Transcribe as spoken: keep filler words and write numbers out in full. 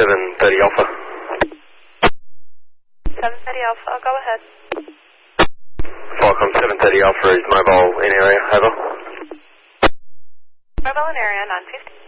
seven thirty Alpha. seven thirty Alpha, go ahead. Falcon seven thirty Alpha is mobile in area, over. Mobile in area, nine fifty.